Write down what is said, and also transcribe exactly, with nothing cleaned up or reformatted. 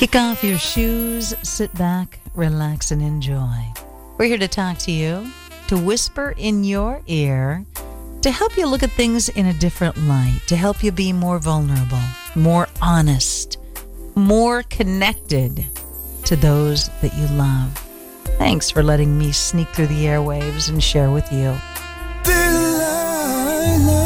Kick off your shoes, sit back, relax, and enjoy. We're here to talk to you, to whisper in your ear, to help you look at things in a different light, to help you be more vulnerable, more honest, more connected to those that you love. Thanks for letting me sneak through the airwaves and share with you. Delilah.